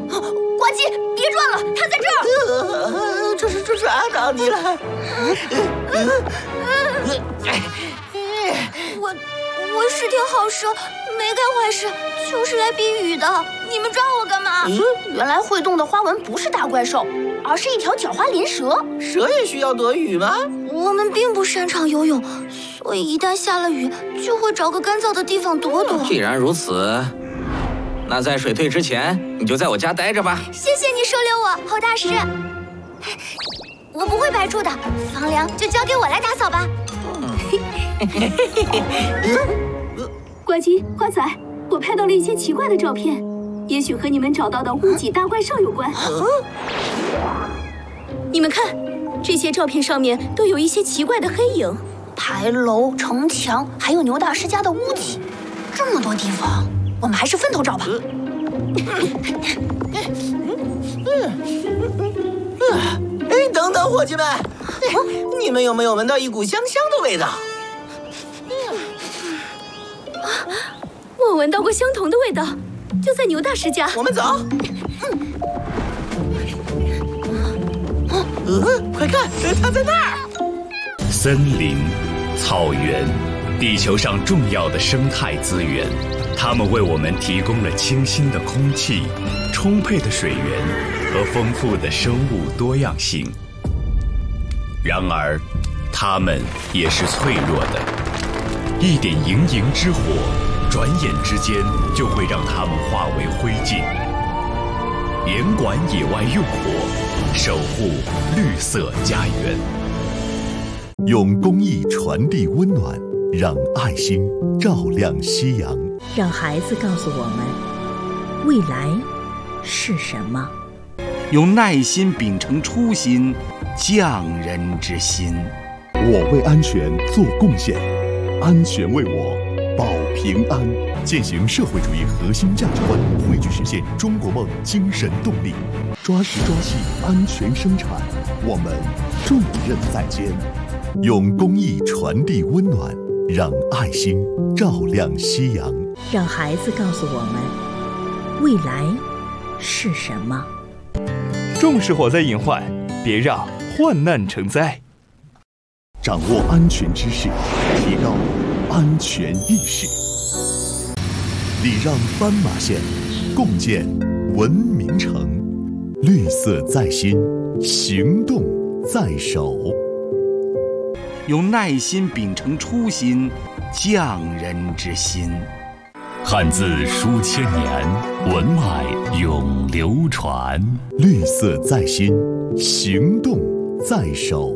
呱唧，别转了，他在这儿。 这是按到你了。 我是条好蛇，没干坏事，就是来避雨的。你们抓我干嘛？原来会动的花纹不是大怪兽，而是一条狡猾鳞蛇。 蛇也需要躲雨吗？ 我们并不擅长游泳，所以一旦下了雨，就会找个干燥的地方躲躲。 既然如此，那在水退之前，你就在我家待着吧。 谢谢你收留我，侯大师。我不会白住的，房梁就交给我来打扫吧。 呱唧、花仔，我拍到了一些奇怪的照片，也许和你们找到的乌脊大怪兽有关。你们看，这些照片上面都有一些奇怪的黑影， 牌楼、城墙，还有牛大师家的屋脊，这么多地方，我们还是分头找吧。 等等，伙计们，你们有没有闻到一股香香的味道？ 我闻到过相同的味道，就在牛大师家。 我们走。快看，他在那儿！ 森林、草原，地球上重要的生态资源，它们为我们提供了清新的空气、充沛的水源和丰富的生物多样性。然而，它们也是脆弱的，一点盈盈之火，转眼之间就会让它们化为灰烬。严管野外用火，守护绿色家园。 用公益传递温暖，让爱心照亮夕阳。 让孩子告诉我们，未来是什么？ 用耐心秉承初心，匠人之心。 我为安全做贡献，安全为我保平安。践行社会主义核心价值观，汇聚实现中国梦精神动力。抓实抓细，安全生产，我们重任在肩。用公益传递温暖，让爱心照亮夕阳。 让孩子告诉我们，未来是什么？ 重视火灾隐患，别让患难成灾。 掌握安全知识，提高安全意识。礼让斑马线，共建文明城。绿色在心，行动在手。 用耐心秉承初心，匠人之心。 汉字书千年，文脉永流传。 绿色在心，行动在手。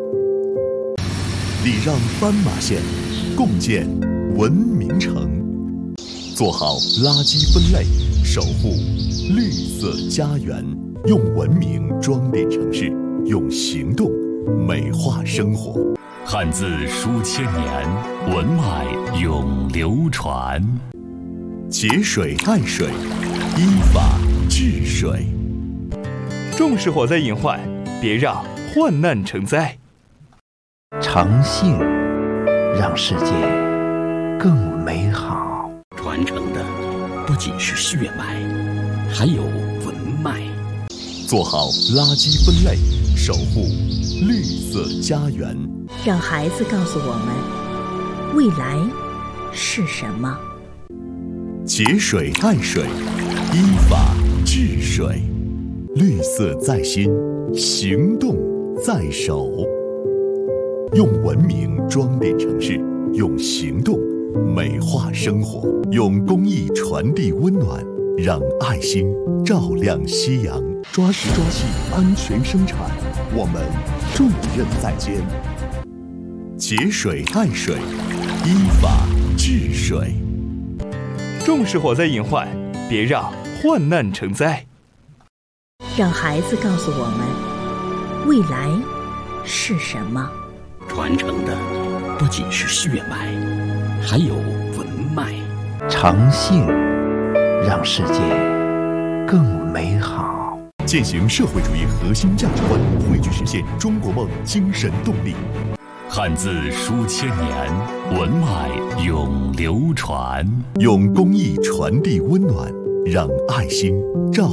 礼让斑马线，共建文明城。做好垃圾分类，守护绿色家园。用文明装点城市，用行动美化生活。 汉字书千年，文脉永流传。 节水爱水，依法治水。 重视火灾隐患，别让患难成灾。 诚信让世界更美好。 传承的不仅是血脉，还有文脉。 做好垃圾分类，守护绿色家园。 让孩子告诉我们，未来是什么？ 节水爱水，依法治水。绿色在心，行动在手。用文明装点城市，用行动美化生活。用公益传递温暖，让爱心照亮夕阳。抓实抓细，安全生产，我们重任在肩。节水爱水，依法治水。 重视火灾隐患，别让患难成灾。 让孩子告诉我们，未来是什么？ 传承的不仅是血脉，还有文脉。 诚信让世界更美好。 践行社会主义核心价值观，汇聚实现中国梦精神动力。 汉字书千年，文脉永流传。 用公益传递温暖，让爱心照